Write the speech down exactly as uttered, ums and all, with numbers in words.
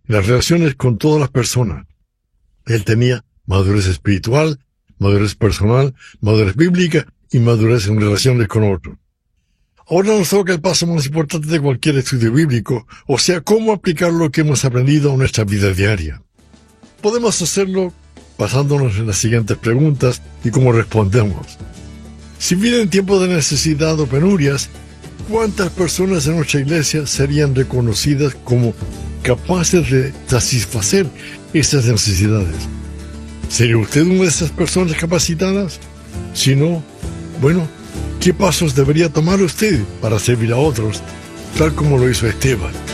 las relaciones con todas las personas. Él tenía madurez espiritual, madurez personal, madurez bíblica y madurez en relaciones con otros. Ahora nos toca el paso más importante de cualquier estudio bíblico, o sea, cómo aplicar lo que hemos aprendido a nuestra vida diaria. Podemos hacerlo basándonos en las siguientes preguntas y cómo respondemos. Si vienen tiempos de necesidad o penurias, ¿cuántas personas en nuestra iglesia serían reconocidas como capaces de satisfacer esas necesidades? ¿Sería usted una de esas personas capacitadas? Si no, bueno, ¿qué pasos debería tomar usted para servir a otros, tal como lo hizo Esteban?